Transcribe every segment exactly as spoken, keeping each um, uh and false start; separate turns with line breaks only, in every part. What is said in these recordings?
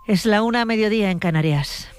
Es la una a mediodía en Canarias.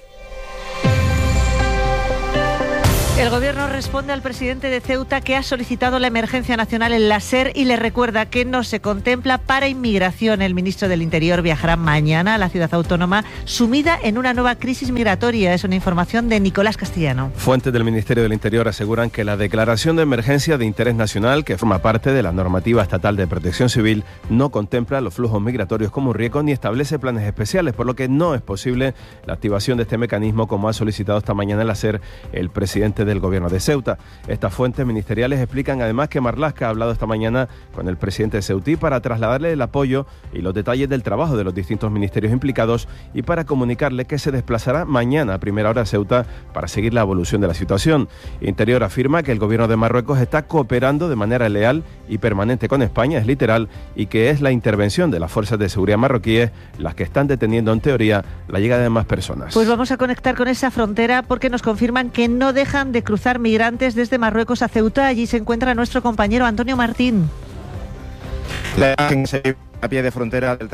El Gobierno responde al presidente de Ceuta, que ha solicitado la emergencia nacional en la SER, y le recuerda que no se contempla para inmigración. El ministro del Interior viajará mañana a la ciudad autónoma, sumida en una nueva crisis migratoria. Es una información de Nicolás Castellano.
Fuentes del Ministerio del Interior aseguran que la declaración de emergencia de interés nacional, que forma parte de la normativa estatal de protección civil, no contempla los flujos migratorios como un riesgo ni establece planes especiales, por lo que no es posible la activación de este mecanismo, como ha solicitado esta mañana en la SER el presidente de del Gobierno de Ceuta. Estas fuentes ministeriales explican además que Marlaska ha hablado esta mañana con el presidente de Ceutí para trasladarle el apoyo y los detalles del trabajo de los distintos ministerios implicados y para comunicarle que se desplazará mañana a primera hora a Ceuta para seguir la evolución de la situación. Interior afirma que el Gobierno de Marruecos está cooperando de manera leal y permanente con España, es literal, y que es la intervención de las fuerzas de seguridad marroquíes las que están deteniendo en teoría la llegada de más personas.
Pues vamos a conectar con esa frontera porque nos confirman que no dejan de cruzar migrantes desde Marruecos a Ceuta. Allí se encuentra nuestro compañero Antonio Martín.
La imagen a pie de frontera del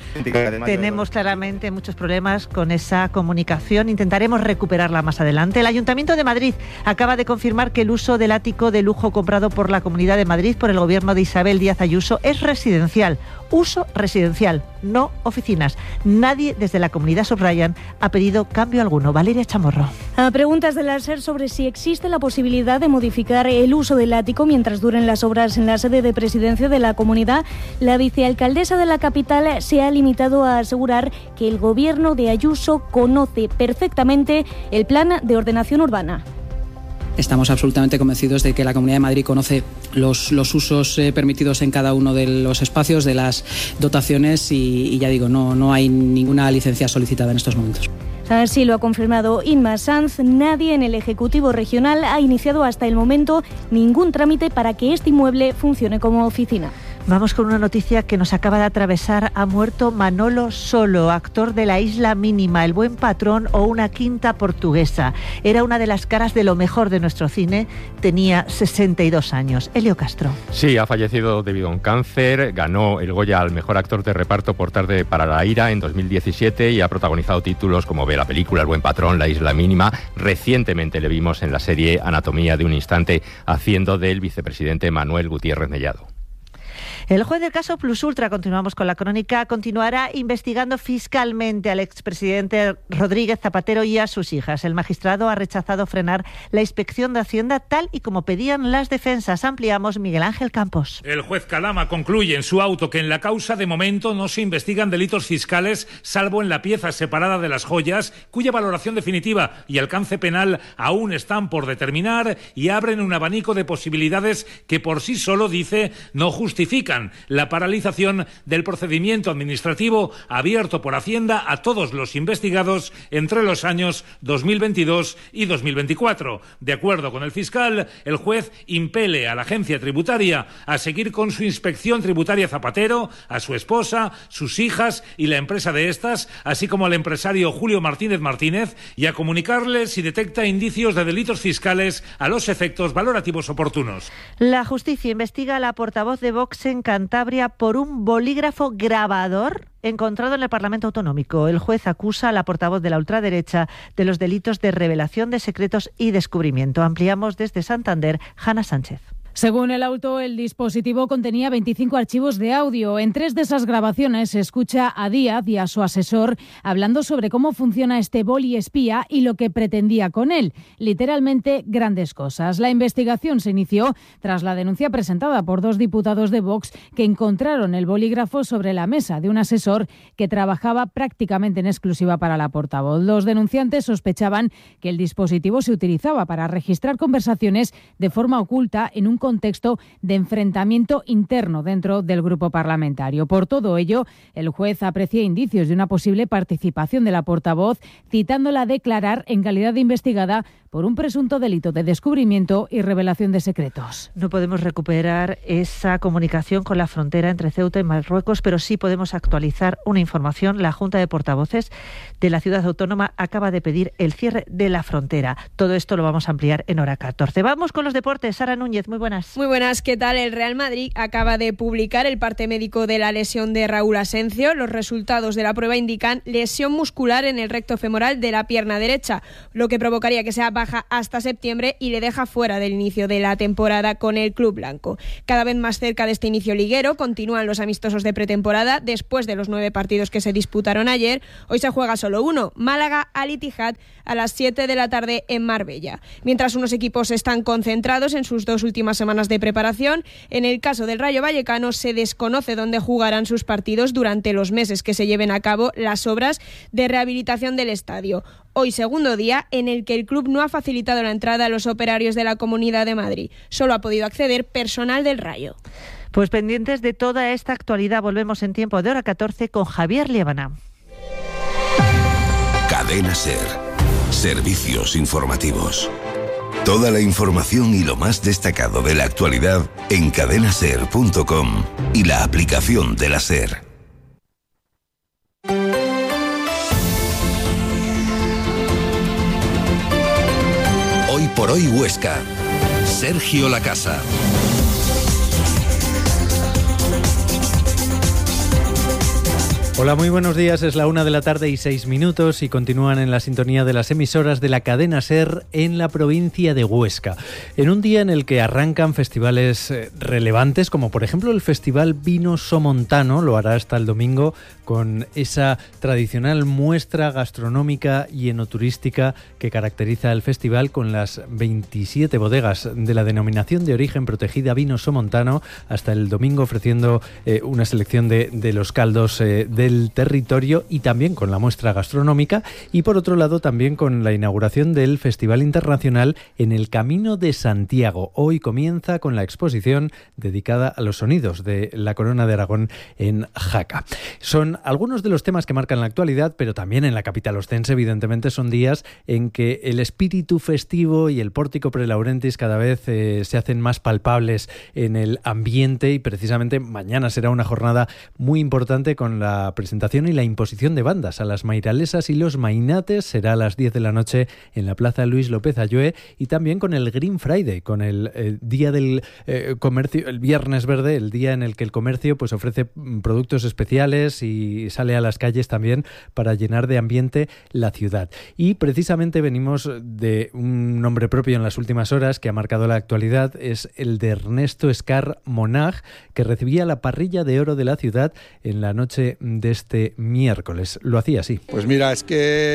Tenemos claramente muchos problemas con esa comunicación. Intentaremos recuperarla más adelante. El Ayuntamiento de Madrid acaba de confirmar que el uso del ático de lujo comprado por la Comunidad de Madrid por el gobierno de Isabel Díaz Ayuso es residencial. Uso residencial, no oficinas. Nadie desde la comunidad, subrayan, ha pedido cambio alguno. Valeria Chamorro.
A preguntas de la SER sobre si existe la posibilidad de modificar el uso del ático mientras duren las obras en la sede de presidencia de la comunidad, la vicealcaldesa de la capital se ha limitado a asegurar que el gobierno de Ayuso conoce perfectamente el plan de ordenación urbana.
Estamos absolutamente convencidos de que la Comunidad de Madrid conoce los, los usos eh, permitidos en cada uno de los espacios, de las dotaciones y, y ya digo, no, no hay ninguna licencia solicitada en estos momentos.
Así lo ha confirmado Inma Sanz. Nadie en el Ejecutivo Regional ha iniciado hasta el momento ningún trámite para que este inmueble funcione como oficina.
Vamos con una noticia que nos acaba de atravesar. Ha muerto Manolo Solo, actor de La Isla Mínima, El Buen Patrón o Una Quinta Portuguesa. Era una de las caras de lo mejor de nuestro cine. Tenía sesenta y dos años. Elio Castro.
Sí, ha fallecido debido a un cáncer. Ganó el Goya al mejor actor de reparto por Tarde para la ira en dos mil diecisiete y ha protagonizado títulos como ve la película El Buen Patrón, La Isla Mínima. Recientemente le vimos en la serie Anatomía de un Instante haciendo del vicepresidente Manuel Gutiérrez Mellado.
El juez del caso Plus Ultra, continuamos con la crónica, continuará investigando fiscalmente al expresidente Rodríguez Zapatero y a sus hijas. El magistrado ha rechazado frenar la inspección de Hacienda tal y como pedían las defensas. Ampliamos, Miguel Ángel Campos.
El juez Calama concluye en su auto que en la causa de momento no se investigan delitos fiscales, salvo en la pieza separada de las joyas, cuya valoración definitiva y alcance penal aún están por determinar, y abren un abanico de posibilidades que por sí solo, dice, no justifican la paralización del procedimiento administrativo abierto por Hacienda a todos los investigados entre los años dos mil veintidós y dos mil veinticuatro. De acuerdo con el fiscal, el juez impele a la agencia tributaria a seguir con su inspección tributaria Zapatero, a su esposa, sus hijas y la empresa de estas, así como al empresario Julio Martínez Martínez, y a comunicarle si detecta indicios de delitos fiscales a los efectos valorativos oportunos.
La justicia investiga a la portavoz de Vox en Cantabria por un bolígrafo grabador encontrado en el Parlamento Autonómico. El juez acusa a la portavoz de la ultraderecha de los delitos de revelación de secretos y descubrimiento. Ampliamos desde Santander, Hanna Sánchez.
Según el auto, el dispositivo contenía veinticinco archivos de audio. En tres de esas grabaciones se escucha a Díaz y a su asesor hablando sobre cómo funciona este boli espía y lo que pretendía con él. Literalmente, grandes cosas. La investigación se inició tras la denuncia presentada por dos diputados de Vox que encontraron el bolígrafo sobre la mesa de un asesor que trabajaba prácticamente en exclusiva para la portavoz. Los denunciantes sospechaban que el dispositivo se utilizaba para registrar conversaciones de forma oculta en un contexto de enfrentamiento interno dentro del grupo parlamentario. Por todo ello, el juez aprecia indicios de una posible participación de la portavoz, citándola a declarar en calidad de investigada por un presunto delito de descubrimiento y revelación de secretos.
No podemos recuperar esa comunicación con la frontera entre Ceuta y Marruecos, pero sí podemos actualizar una información. La Junta de Portavoces de la ciudad autónoma acaba de pedir el cierre de la frontera. Todo esto lo vamos a ampliar en hora catorce. Vamos con los deportes. Sara Núñez, muy buenas. buenas.
Muy buenas, ¿qué tal? El Real Madrid acaba de publicar el parte médico de la lesión de Raúl Asencio. Los resultados de la prueba indican lesión muscular en el recto femoral de la pierna derecha, lo que provocaría que sea baja hasta septiembre y le deja fuera del inicio de la temporada con el club blanco. Cada vez más cerca de este inicio liguero, continúan los amistosos de pretemporada después de los nueve partidos que se disputaron ayer. Hoy se juega solo uno, Málaga Al Ittihad, a las siete de la tarde en Marbella. Mientras unos equipos están concentrados en sus dos últimas semanas de preparación, en el caso del Rayo Vallecano se desconoce dónde jugarán sus partidos durante los meses que se lleven a cabo las obras de rehabilitación del estadio. Hoy segundo día en el que el club no ha facilitado la entrada a los operarios de la Comunidad de Madrid. Solo ha podido acceder personal del Rayo.
Pues pendientes de toda esta actualidad, volvemos en tiempo de hora catorce con Javier Liébana.
Cadena SER. Servicios informativos. Toda la información y lo más destacado de la actualidad en cadena ser punto com y la aplicación de la SER. Hoy por hoy Huesca. Sergio Lacasa.
Hola, muy buenos días. Es la una de la tarde y seis minutos y continúan en la sintonía de las emisoras de la cadena SER en la provincia de Huesca. En un día en el que arrancan festivales relevantes, como por ejemplo el Festival Vino Somontano, lo hará hasta el domingo con esa tradicional muestra gastronómica y enoturística que caracteriza el festival, con las veintisiete bodegas de la denominación de origen protegida Vino Somontano, hasta el domingo ofreciendo eh, una selección de, de los caldos eh, de del territorio y también con la muestra gastronómica, y por otro lado también con la inauguración del Festival Internacional en el Camino de Santiago. Hoy comienza con la exposición dedicada a los sonidos de la Corona de Aragón en Jaca. Son algunos de los temas que marcan la actualidad, pero también en la capital ostense evidentemente son días en que el espíritu festivo y el pórtico prelaurentis cada vez eh, se hacen más palpables en el ambiente, y precisamente mañana será una jornada muy importante con la presentación y la imposición de bandas a las mairalesas y los mainates. Será a las diez de la noche en la Plaza Luis López Ayue, y también con el Green Friday, con el eh, día del eh, comercio, el Viernes Verde, el día en el que el comercio pues ofrece productos especiales y sale a las calles también para llenar de ambiente la ciudad. Y precisamente venimos de un nombre propio en las últimas horas que ha marcado la actualidad, es el de Ernesto Escar Monag, que recibía la parrilla de oro de la ciudad en la noche de este miércoles. Lo hacía así.
Pues mira, es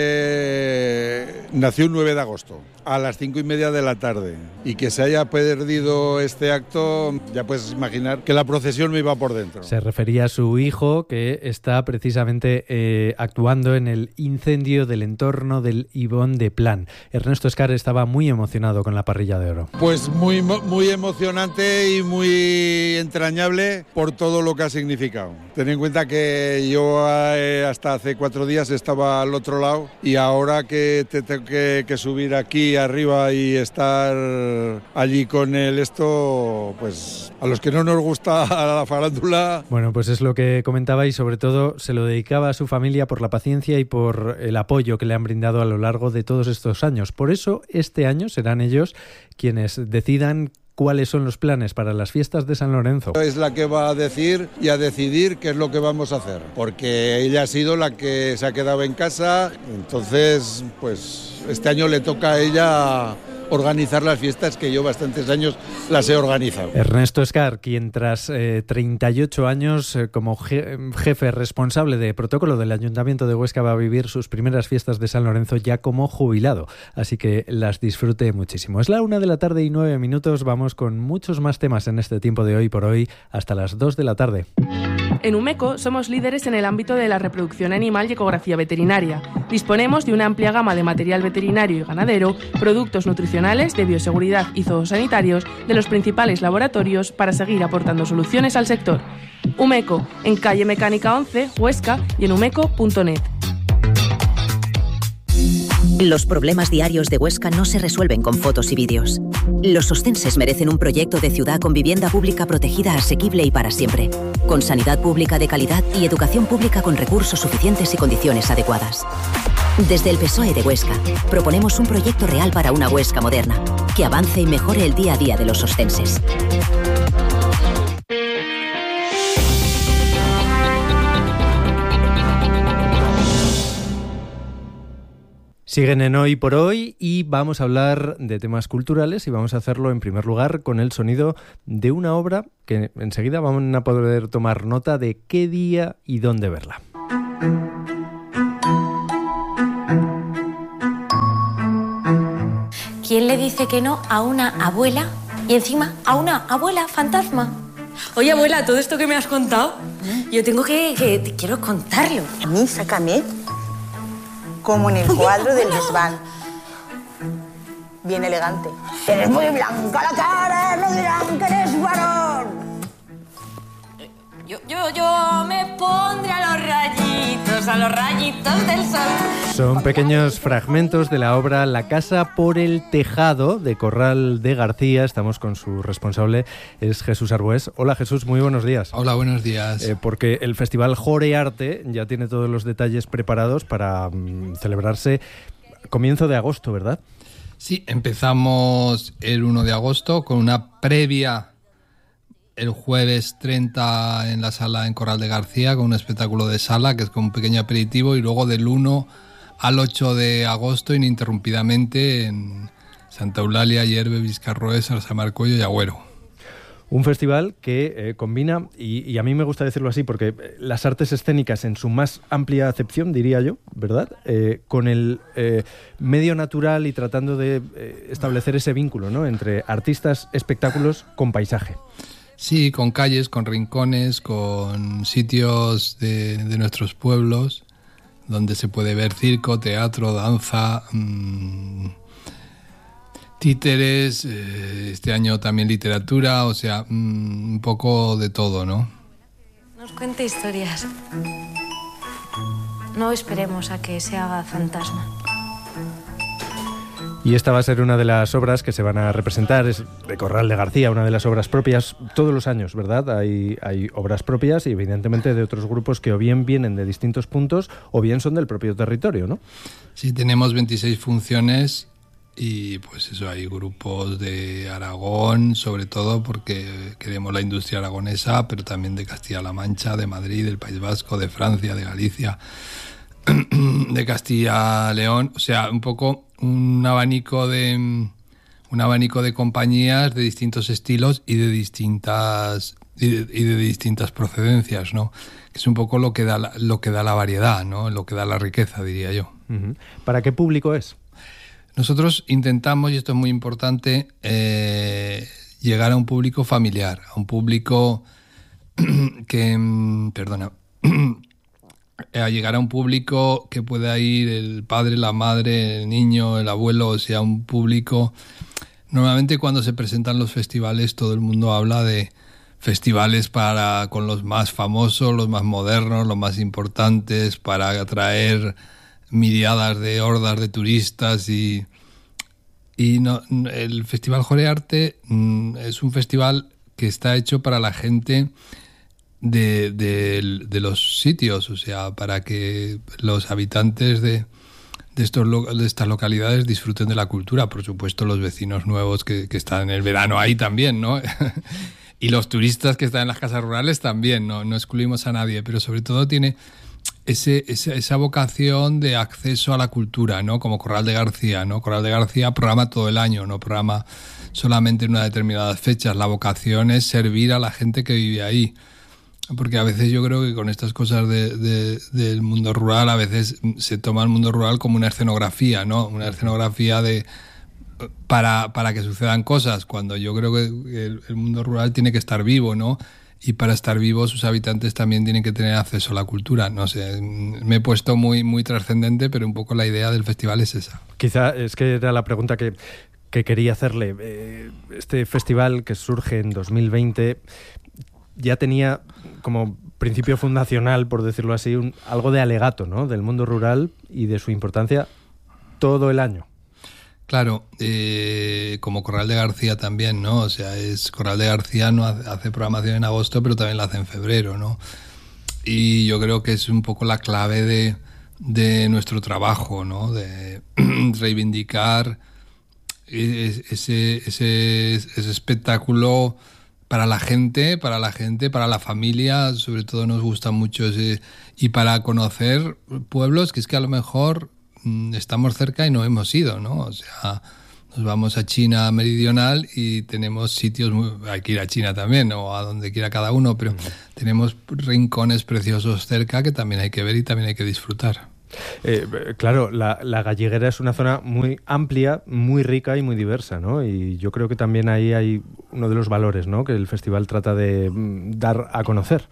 que nació el nueve de agosto a las cinco y media de la tarde, y que se haya perdido este acto, ya puedes imaginar que la procesión me iba por dentro.
Se refería a su hijo, que está precisamente eh, actuando en el incendio del entorno del Ibón de Plan. Ernesto Escar estaba muy emocionado con la parrilla de oro.
Pues muy, muy emocionante y muy entrañable por todo lo que ha significado. Ten en cuenta que yo eh, hasta hace cuatro días estaba al otro lado, y ahora que te tengo que, que subir aquí arriba y estar allí con él, esto, pues a los que no nos gusta la farándula.
Bueno, pues es lo que comentaba, y sobre todo se lo dedicaba a su familia por la paciencia y por el apoyo que le han brindado a lo largo de todos estos años. Por eso este año serán ellos quienes decidan cuáles son los planes para las fiestas de San Lorenzo.
Es la que va a decir y a decidir qué es lo que vamos a hacer, porque ella ha sido la que se ha quedado en casa, entonces pues este año le toca a ella organizar las fiestas, que yo bastantes años las he organizado.
Ernesto Escar, quien tras eh, treinta y ocho años eh, como je- jefe responsable de protocolo del Ayuntamiento de Huesca, va a vivir sus primeras fiestas de San Lorenzo ya como jubilado, así que las disfrute muchísimo. Es la una de la tarde y nueve minutos, vamos con muchos más temas en este tiempo de Hoy por Hoy hasta las dos de la tarde.
En Umeco somos líderes en el ámbito de la reproducción animal y ecografía veterinaria. Disponemos de una amplia gama de material veterinario y ganadero, productos nutricionales, de bioseguridad y zoosanitarios de los principales laboratorios para seguir aportando soluciones al sector. Umeco, en calle Mecánica once, Huesca, y en umeco punto net.
Los problemas diarios de Huesca no se resuelven con fotos y vídeos. Los ostenses merecen un proyecto de ciudad con vivienda pública protegida, asequible y para siempre, con sanidad pública de calidad y educación pública con recursos suficientes y condiciones adecuadas. Desde el P S O E de Huesca, proponemos un proyecto real para una Huesca moderna, que avance y mejore el día a día de los ostenses.
Siguen en Hoy por Hoy y vamos a hablar de temas culturales y vamos a hacerlo en primer lugar con el sonido de una obra que enseguida van a poder tomar nota de qué día y dónde verla.
¿Quién le dice que no a una abuela y encima a una abuela fantasma? Oye, abuela, todo esto que me has contado, yo tengo que... que te quiero contarlo.
A mí, sácame, como en el cuadro del desván. Bien elegante. Eres muy blanca la cara, no dirán que eres varón.
Yo, yo, yo me pondré a los rayitos, a los rayitos del sol.
Son pequeños fragmentos de la obra La casa por el tejado de Corral de García. Estamos con su responsable, es Jesús Arbués. Hola Jesús, muy buenos días.
Hola, buenos días.
Eh, porque el Festival Jorearte ya tiene todos los detalles preparados para um, celebrarse a comienzo de agosto, ¿verdad?
Sí, empezamos el uno de agosto con una previa el jueves treinta en la sala en Corral de García con un espectáculo de sala que es como un pequeño aperitivo, y luego del uno al ocho de agosto ininterrumpidamente en Santa Eulalia, Hierve, Vizcarroés, Arsamarcollo y Agüero.
Un festival que eh, combina, y, y a mí me gusta decirlo así, porque las artes escénicas en su más amplia acepción, diría yo, ¿verdad? Eh, con el eh, medio natural y tratando de eh, establecer ese vínculo, ¿no?, entre artistas, espectáculos con paisaje.
Sí, con calles, con rincones, con sitios de, de nuestros pueblos, donde se puede ver circo, teatro, danza, mmm, títeres, eh, este año también literatura, o sea, mmm, un poco de todo, ¿no?
Nos cuenta historias. No esperemos a que se haga fantasma.
Y esta va a ser una de las obras que se van a representar, es de Corral de García, una de las obras propias todos los años, ¿verdad? Hay, hay obras propias y evidentemente de otros grupos que o bien vienen de distintos puntos o bien son del propio territorio, ¿no?
Sí, tenemos veintiséis funciones y pues eso, hay grupos de Aragón, sobre todo porque queremos la industria aragonesa, pero también de Castilla-La Mancha, de Madrid, del País Vasco, de Francia, de Galicia, de Castilla-León, o sea, un poco un abanico de un abanico de compañías de distintos estilos y de distintas y de, y de distintas procedencias, ¿no? Que es un poco lo que da la, lo que da la variedad, ¿no? Lo que da la riqueza, diría yo.
Uh-huh. ¿Para qué público es?
Nosotros intentamos, y esto es muy importante, eh, llegar a un público familiar, a un público que, perdona, a llegar a un público que pueda ir el padre, la madre, el niño, el abuelo, o sea, un público... Normalmente cuando se presentan los festivales todo el mundo habla de festivales para con los más famosos, los más modernos, los más importantes, para atraer miriadas de hordas de turistas y... y no, el Festival Jorearte es un festival que está hecho para la gente... De, de, de los sitios, o sea, para que los habitantes de, de, estos, de estas localidades disfruten de la cultura, por supuesto los vecinos nuevos que, que están en el verano ahí también, ¿no? Y los turistas que están en las casas rurales también, ¿no? No excluimos a nadie, pero sobre todo tiene ese, ese, esa vocación de acceso a la cultura, ¿no? Como Corral de García, ¿no? Corral de García programa todo el año, no programa solamente en una determinada fecha. La vocación es servir a la gente que vive ahí. Porque a veces yo creo que con estas cosas de, de, del mundo rural, a veces se toma el mundo rural como una escenografía, ¿no? Una escenografía de para, para que sucedan cosas, cuando yo creo que el, el mundo rural tiene que estar vivo, ¿no? Y para estar vivo sus habitantes también tienen que tener acceso a la cultura. No sé, me he puesto muy, muy trascendente, pero un poco la idea del festival es esa.
Quizá es que era la pregunta que, que quería hacerle. Este festival que surge en dos mil veinte... ya tenía como principio fundacional, por decirlo así, un, algo de alegato, ¿no?, del mundo rural y de su importancia todo el año.
Claro, eh, como Corral de García también, ¿no? O sea, es Corral de García no hace, hace programación en agosto, pero también la hace en febrero, ¿no? Y yo creo que es un poco la clave de, de nuestro trabajo, ¿no? De reivindicar ese, ese, ese espectáculo para la gente, para la gente, para la familia, sobre todo nos gusta mucho ese, y para conocer pueblos que es que a lo mejor mmm, estamos cerca y no hemos ido, ¿no? O sea, nos vamos a China meridional y tenemos sitios, muy, hay que ir a China también, o a donde quiera cada uno, pero tenemos rincones preciosos cerca que también hay que ver y también hay que disfrutar.
Eh, claro, la, la Galleguera es una zona muy amplia, muy rica y muy diversa, ¿no? Y yo creo que también ahí hay uno de los valores, ¿no?, que el festival trata de mm, dar a conocer.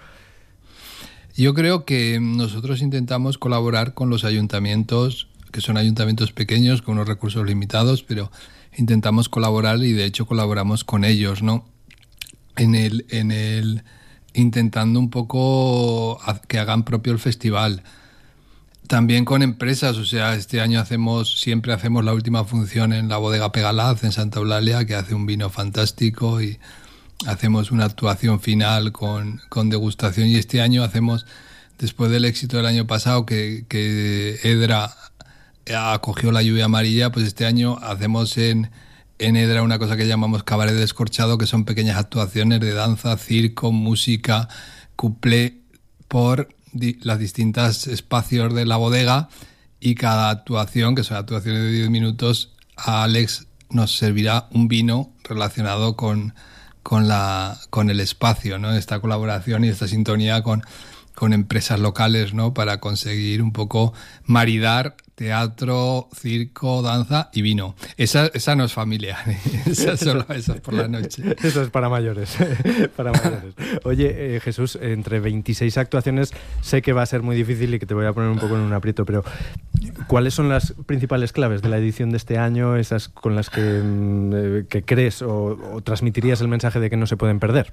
Yo creo que nosotros intentamos colaborar con los ayuntamientos, que son ayuntamientos pequeños, con unos recursos limitados, pero intentamos colaborar y de hecho colaboramos con ellos, ¿no? En el, en el intentando un poco que hagan propio el festival. También con empresas, o sea, este año hacemos, siempre hacemos la última función en la bodega Pegalaz en Santa Eulalia, que hace un vino fantástico, y hacemos una actuación final con, con degustación, y este año hacemos, después del éxito del año pasado, que, que Edra acogió la lluvia amarilla, pues este año hacemos en, en Edra una cosa que llamamos cabaret descorchado, que son pequeñas actuaciones de danza, circo, música, cuplé por las distintas espacios de la bodega, y cada actuación, que son actuaciones de diez minutos, a Alex nos servirá un vino relacionado con, con, la, con el espacio, ¿no? Esta colaboración y esta sintonía con, con empresas locales, ¿no?, para conseguir un poco maridar teatro, circo, danza y vino. Esa, esa no es familia, esa solo esa es por la noche.
Eso es para mayores. para mayores. Oye, eh, Jesús, entre veintiséis actuaciones sé que va a ser muy difícil y que te voy a poner un poco en un aprieto, pero ¿cuáles son las principales claves de la edición de este año, esas con las que, eh, que crees o, o transmitirías el mensaje de que no se pueden perder?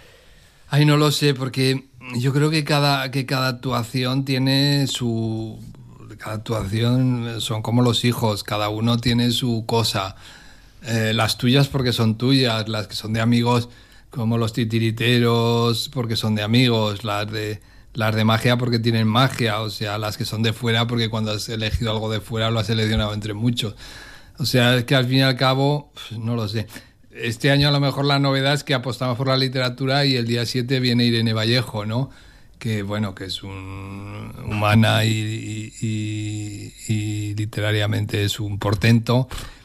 Ay, no lo sé, porque yo creo que cada, que cada actuación tiene su... Cada actuación son como los hijos, cada uno tiene su cosa. Eh, las tuyas porque son tuyas, las que son de amigos como los titiriteros porque son de amigos, las de, las de magia porque tienen magia, o sea, las que son de fuera porque cuando has elegido algo de fuera lo has seleccionado entre muchos. O sea, es que al fin y al cabo, no lo sé. Este año a lo mejor la novedad es que apostamos por la literatura y el día siete viene Irene Vallejo, ¿no?, que bueno, que es un humana y, y, y, y literariamente es un portento,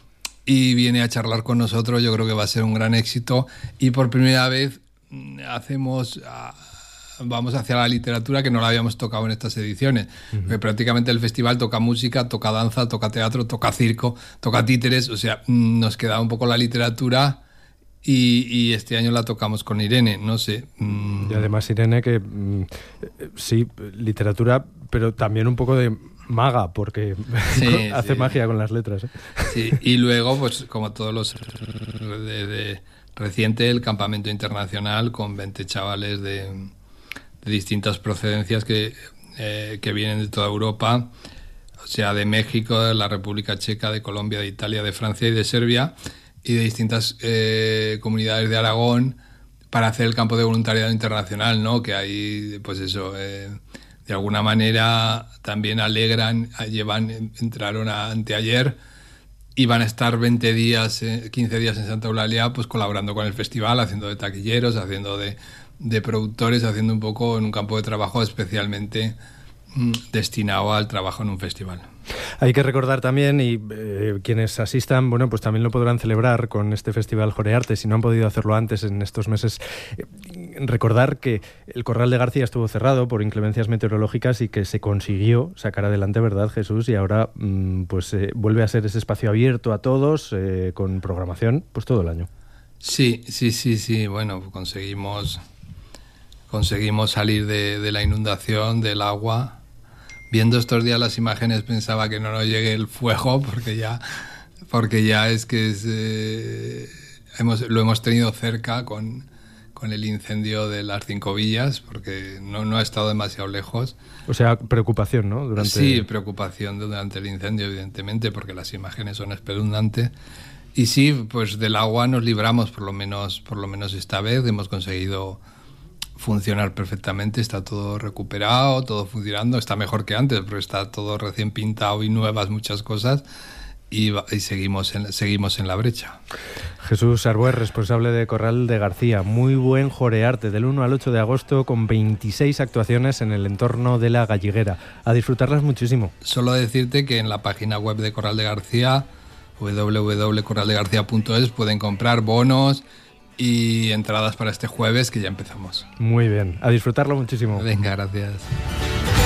y viene a charlar con nosotros. Yo creo que va a ser un gran éxito, y por primera vez hacemos vamos hacia la literatura, que no la habíamos tocado en estas ediciones. Uh-huh. Porque prácticamente el festival toca música, toca danza, toca teatro, toca circo, toca títeres, o sea, nos queda un poco la literatura. Y, y este año la tocamos con Irene, no sé.
Mm. Y además Irene que, mm, sí, literatura, pero también un poco de maga, porque sí, hace sí. magia con las letras. ¿eh?
Sí, y luego, pues como todos los... De, de, reciente, el campamento internacional con veinte chavales de, de distintas procedencias que, eh, que vienen de toda Europa, o sea, de México, de la República Checa, de Colombia, de Italia, de Francia y de Serbia, y de distintas eh, comunidades de Aragón, para hacer el campo de voluntariado internacional, ¿no? Que ahí, pues eso, eh, de alguna manera también alegran, llevan, entraron a, anteayer y van a estar veinte días, eh, quince días en Santa Eulalia, pues colaborando con el festival, haciendo de taquilleros, haciendo de, de productores, haciendo un poco en un campo de trabajo especialmente mm, destinado al trabajo en un festival.
Hay que recordar también, y eh, quienes asistan, bueno, pues también lo podrán celebrar con este Festival Jorearte, si no han podido hacerlo antes en estos meses. Eh, recordar que el Corral de García estuvo cerrado por inclemencias meteorológicas y que se consiguió sacar adelante, ¿verdad, Jesús? Y ahora mmm, pues eh, vuelve a ser ese espacio abierto a todos, eh, con programación pues todo el año.
Sí, sí, sí, sí. Bueno, conseguimos, conseguimos salir de, de la inundación, del agua. Viendo estos días las imágenes pensaba que no nos llegue el fuego, porque ya, porque ya es que es, eh, hemos, lo hemos tenido cerca con, con el incendio de las Cinco Villas, porque no, no ha estado demasiado lejos.
O sea, preocupación, ¿no? Durante...
Sí, preocupación durante el incendio, evidentemente, porque las imágenes son espeluznantes. Y sí, pues del agua nos libramos, por lo menos, por lo menos esta vez. Hemos conseguido funcionar perfectamente, está todo recuperado, todo funcionando, está mejor que antes, pero está todo recién pintado y nuevas muchas cosas. Y, y seguimos, en, seguimos en la brecha.
Jesús Arbués, responsable de Corral de García. Muy buen jorearte del uno al ocho de agosto con veintiséis actuaciones en el entorno de la Galliguera. A disfrutarlas muchísimo.
Solo decirte que en la página web de Corral de García, doble u doble u doble punto corral de garcía punto es, pueden comprar bonos y entradas para este jueves que ya empezamos.
Muy bien, a disfrutarlo muchísimo.
Venga, gracias.